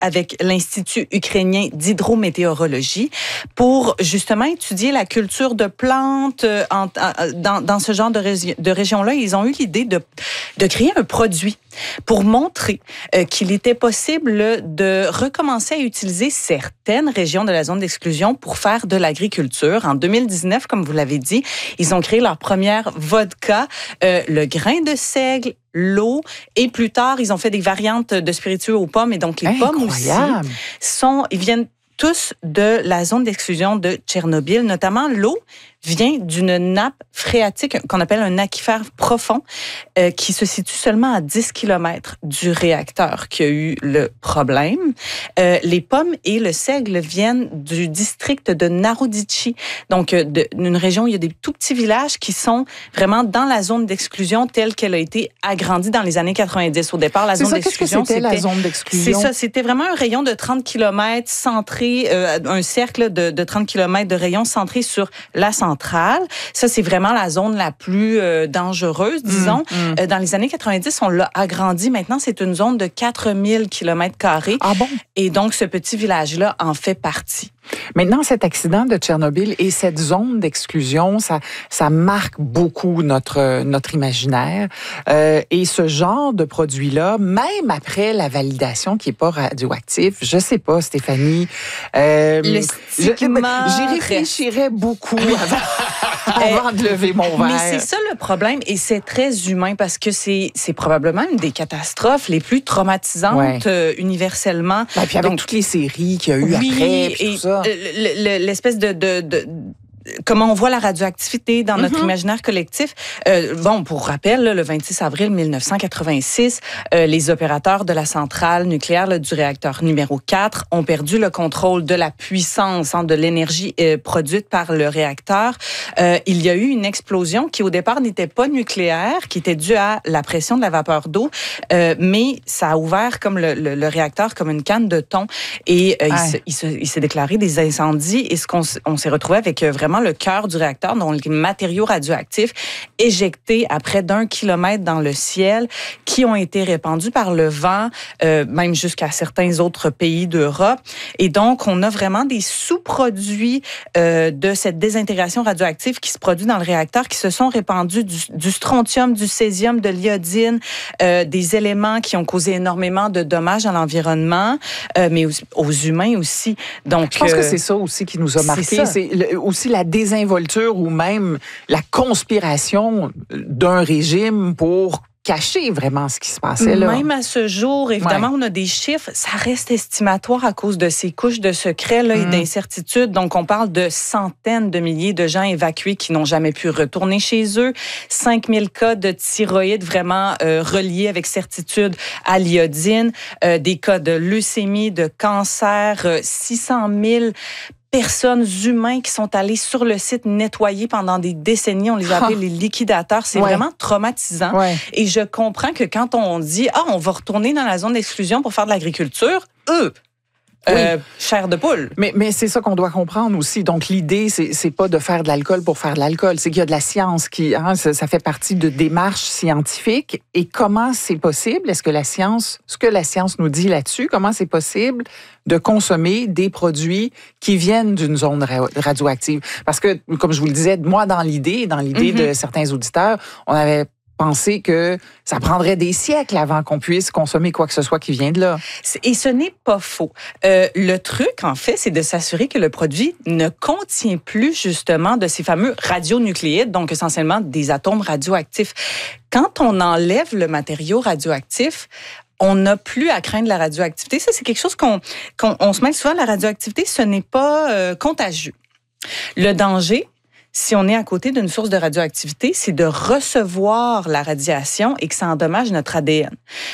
avec l'Institut ukrainien d'hydrométéorologie pour justement étudier la culture de plantes dans ce genre de région-là. Ils ont eu l'idée de créer un produit pour montrer qu'il était possible de recommencer à utiliser certaines régions de la zone d'exclusion pour faire de l'agriculture. En 2019, comme vous l'avez dit, ils ont créé leur première vodka, le grain de seigle, l'eau, et plus tard, ils ont fait des variantes de spiritueux aux pommes, et donc les pommes aussi ils viennent tous de la zone d'exclusion de Tchernobyl, notamment l'eau vient d'une nappe phréatique qu'on appelle un aquifère profond qui se situe seulement à 10 km du réacteur qui a eu le problème. Les pommes et le seigle viennent du district de Naroditchy, donc d'une région où il y a des tout petits villages qui sont vraiment dans la zone d'exclusion telle qu'elle a été agrandie dans les années 90. Au départ, la zone d'exclusion, c'était la zone d'exclusion? C'est ça, c'était vraiment un rayon de 30 km centré, un cercle de 30 km de rayon centré sur la centrale. Ça, c'est vraiment la zone la plus dangereuse, disons. Dans les années 90, on l'a agrandi. Maintenant, c'est une zone de 4000 km². Ah bon? Et donc, ce petit village-là en fait partie. Maintenant, cet accident de Tchernobyl et cette zone d'exclusion, ça marque beaucoup notre imaginaire. Et ce genre de produit-là, même après la validation qui n'est pas radioactif, je sais pas, Stéphanie, le stigma j'y réfléchirais beaucoup avant de lever mon verre. Mais c'est ça le problème, et c'est très humain parce que c'est probablement une des catastrophes les plus traumatisantes universellement. Et puis avec toutes les séries qu'il y a eu après, puis tout ça. L'espèce de comment on voit la radioactivité dans notre imaginaire collectif. Pour rappel, le 26 avril 1986, les opérateurs de la centrale nucléaire du réacteur numéro 4 ont perdu le contrôle de la puissance, de l'énergie produite par le réacteur. Il y a eu une explosion qui, au départ, n'était pas nucléaire, qui était due à la pression de la vapeur d'eau, mais ça a ouvert comme le réacteur comme une canne de thon. Et il s'est déclaré des incendies, et on s'est retrouvé avec vraiment le cœur du réacteur, dont les matériaux radioactifs éjectés à près d'1 kilomètre dans le ciel, qui ont été répandus par le vent, même jusqu'à certains autres pays d'Europe. Et donc, on a vraiment des sous-produits de cette désintégration radioactive qui se produit dans le réacteur, qui se sont répandus du strontium, du césium, de l'iodine, des éléments qui ont causé énormément de dommages à l'environnement, mais aux humains aussi. Donc, je pense que c'est ça aussi qui nous a marqué. C'est aussi la désinvolture ou même la conspiration d'un régime pour cacher vraiment ce qui se passait là. Même à ce jour, évidemment, on a des chiffres. Ça reste estimatoire à cause de ces couches de secrets là, et d'incertitudes. Donc, on parle de centaines de milliers de gens évacués qui n'ont jamais pu retourner chez eux. 5000 cas de thyroïde vraiment reliés avec certitude à l'iodine. Des cas de leucémie, de cancer. 600 000 personnes humaines qui sont allées sur le site nettoyer pendant des décennies. On les a appelés les liquidateurs. C'est vraiment traumatisant. Et je comprends que quand on dit « on va retourner dans la zone d'exclusion pour faire de l'agriculture », chair de poule. Mais c'est ça qu'on doit comprendre aussi. Donc, l'idée, c'est pas de faire de l'alcool pour faire de l'alcool. C'est qu'il y a de la science qui, ça fait partie de démarches scientifiques. Et comment c'est possible? Est-ce que ce que la science nous dit là-dessus, comment c'est possible de consommer des produits qui viennent d'une zone radioactive? Parce que, comme je vous le disais, moi, dans l'idée de certains auditeurs, on avait pensé que ça prendrait des siècles avant qu'on puisse consommer quoi que ce soit qui vient de là. Et ce n'est pas faux. Le truc, en fait, c'est de s'assurer que le produit ne contient plus, justement, de ces fameux radionucléides, donc essentiellement des atomes radioactifs. Quand on enlève le matériau radioactif, on n'a plus à craindre la radioactivité. Ça, c'est quelque chose qu'on se mêle souvent. La radioactivité, ce n'est pas contagieux. Le danger, si on est à côté d'une source de radioactivité, c'est de recevoir la radiation et que ça endommage notre ADN.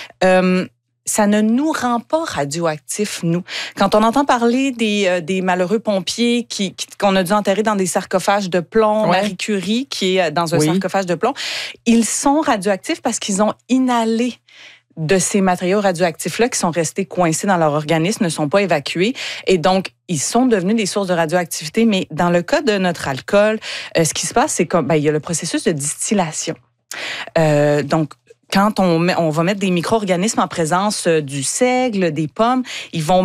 Ça ne nous rend pas radioactifs, nous. Quand on entend parler des malheureux pompiers qu'on a dû enterrer dans des sarcophages de plomb, Marie Curie, qui est dans un sarcophage de plomb, ils sont radioactifs parce qu'ils ont inhalé de ces matériaux radioactifs-là qui sont restés coincés dans leur organisme, ne sont pas évacués. Et donc, ils sont devenus des sources de radioactivité. Mais dans le cas de notre alcool, ce qui se passe, c'est qu'il y a le processus de distillation. Donc, quand on va mettre des micro-organismes en présence du seigle, des pommes, ils vont